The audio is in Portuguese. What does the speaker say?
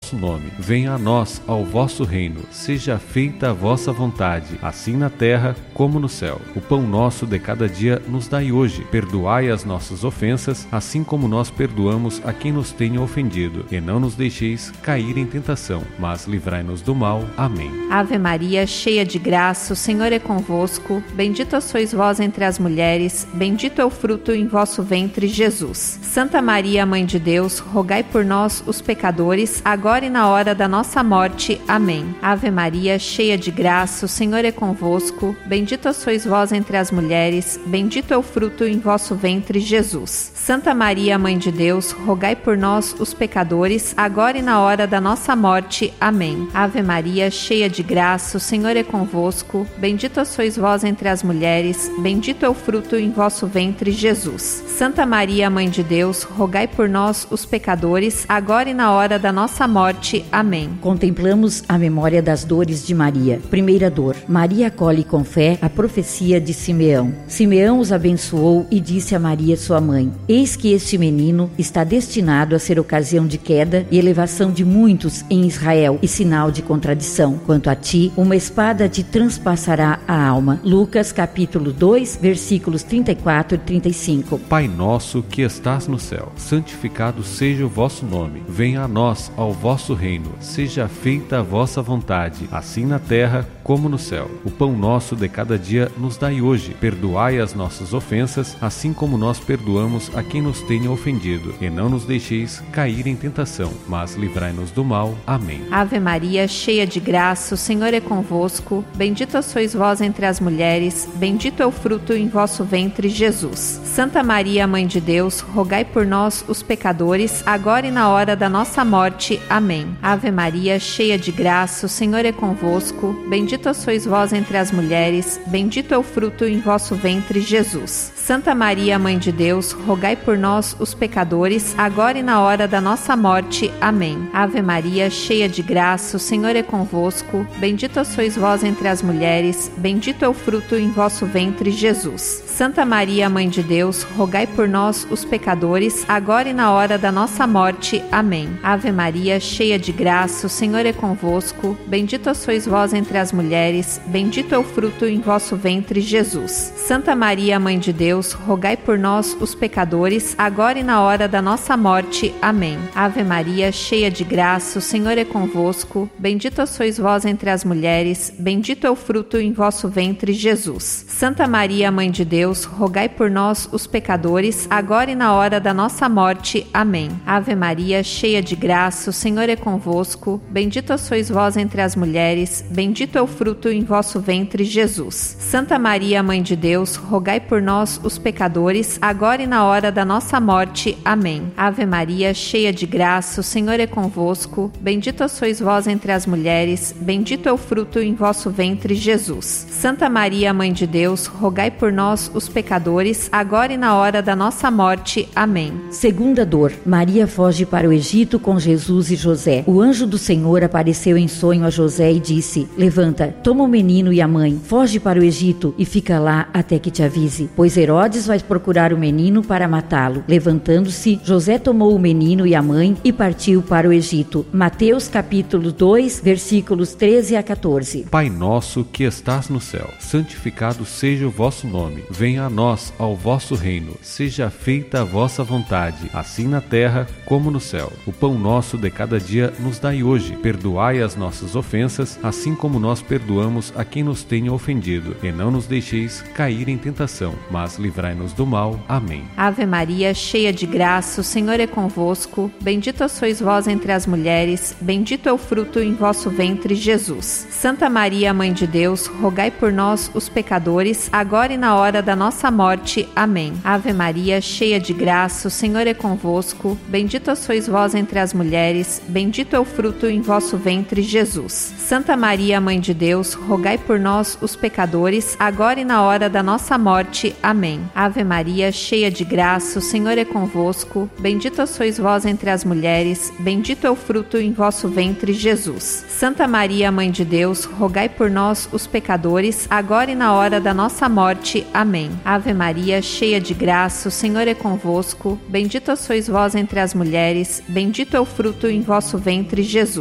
vosso nome. Venha a nós ao vosso reino. Seja feita a vossa vontade, assim na terra como no céu. O pão nosso de cada dia nos dai hoje. Perdoai as nossas ofensas, assim como nós perdoamos a quem nos tenha ofendido. E não nos deixeis cair em tentação, mas livrai-nos do mal. Amém. Ave Maria, cheia de graça, o Senhor é convosco. Bendita sois vós entre as mulheres, bendito é o fruto em vosso ventre, Jesus. Santa Maria, Mãe de Deus, rogai por nós, os pecadores, agora e na hora da nossa morte. Amém. Ave Maria, cheia de graça, o Senhor é convosco. Bendita sois vós entre as mulheres, bendito é o fruto em vosso ventre, Jesus. Santa Maria, Mãe de Deus, rogai por nós, os pecadores, agora e na hora da nossa morte. Amém. Ave Maria, cheia de graça, o Senhor é convosco. Bendita sois vós entre as mulheres, bendito é o fruto em vosso ventre, Jesus. Santa Maria, Mãe de Deus, rogai por nós, os pecadores, agora e na hora da nossa morte. Amém. Contemplamos a memória das dores de Maria. Primeira dor. Maria acolhe com fé a profecia de Simeão. Simeão os abençoou e disse a Maria, sua mãe: eis que este menino está destinado a ser ocasião de queda e elevação de muitos em Israel e sinal de contradição. Quanto a ti, uma espada te transpassará a alma. Lucas capítulo 2, versículos 34 e 35. Pai nosso que estás no céu, santificado seja o vosso nome. Venha a nós ao vosso reino. Seja feita a vossa vontade, assim na terra como no céu. O pão nosso de cada dia nos dai hoje. Perdoai as nossas ofensas, assim como nós perdoamos a quem nos tenha ofendido. E não nos deixeis cair em tentação, mas livrai-nos do mal. Amém. Ave Maria, cheia de graça, o Senhor é convosco. Bendita sois vós entre as mulheres, bendito é o fruto em vosso ventre, Jesus. Santa Maria, Mãe de Deus, rogai por nós, os pecadores, agora e na hora da nossa morte. Amém. Ave Maria, cheia de graça, o Senhor é convosco. Bendita sois vós entre as mulheres, bendito é o fruto em vosso ventre, Jesus. Santa Maria, Mãe de Deus, rogai por nós, os pecadores, agora e na hora da nossa morte. Amém. Ave Maria, cheia de graça, o Senhor é convosco. Bendita sois vós entre as mulheres, bendito é o fruto em vosso ventre, Jesus. Santa Maria, Mãe de Deus, rogai por nós, os pecadores, agora e na hora da nossa morte. Amém. Ave Maria, cheia de graça, o Senhor é convosco. Bendita sois vós entre as mulheres, bendito é o fruto em vosso ventre, Jesus. Santa Maria, Mãe de Deus, rogai por nós, os pecadores, agora e na hora da nossa morte. Amém. Ave Maria, cheia de graça, o Senhor é convosco. Bendita sois vós entre as mulheres, bendito é o fruto em vosso ventre, Jesus. Santa Maria, Mãe de Deus, rogai por nós, os pecadores, agora e na hora da nossa morte. Amém. Ave Maria, cheia de graça, o Senhor é convosco. Bendita sois vós entre as mulheres, bendito é o fruto em vosso ventre, Jesus. Santa Maria, Mãe de Deus, rogai por nós, os pecadores, agora e na hora da nossa morte. Amém. Ave Maria, cheia de graça, o Senhor é convosco. Bendita sois vós entre as mulheres, bendito é o fruto em vosso ventre, Jesus. Santa Maria, Mãe de Deus, rogai por nós, os pecadores, agora e na hora da nossa morte. Amém. Segunda dor. Maria foge para o Egito com Jesus e José. O anjo do Senhor apareceu em sonho a José e disse: levanta, toma o menino e a mãe, foge para o Egito e fica lá até que te avise, pois Herodes vai procurar o menino para matá-lo. Levantando-se, José tomou o menino e a mãe e partiu para o Egito. Mateus capítulo 2, versículos 13 a 14. Pai nosso que estás no céu, santificado seja o vosso nome. Venha a nós ao vosso reino. Seja feita a vossa vontade, assim na terra como no céu. O pão nosso de cada dia nos dai hoje. Perdoai as nossas ofensas, assim como nós perdoamos a quem nos tenha ofendido. E não nos deixeis cair em tentação, mas livrai-nos do mal. Amém. Ave Maria, cheia de graça, o Senhor é convosco. Bendita sois vós entre as mulheres, bendito é o fruto em vosso ventre, Jesus. Santa Maria, Mãe de Deus, rogai por nós, os pecadores, agora e na hora da nossa morte. Amém. Ave Maria, cheia de graça, o Senhor é convosco. Bendita sois vós entre as mulheres, bendito é o fruto em vosso ventre, Jesus. Santa Maria, Mãe de Deus, rogai por nós, os pecadores, agora e na hora da nossa morte. Amém. Ave Maria, cheia de graça, o Senhor é convosco. Bendita sois vós entre as mulheres, bendito é o fruto em vosso ventre, Jesus. Santa Maria, Mãe de Deus, rogai por nós, os pecadores, agora e na hora da nossa morte. Amém. Ave Maria, cheia de graça, o Senhor é convosco. Bendita sois vós entre as mulheres, bendito é o fruto em vosso ventre, Jesus.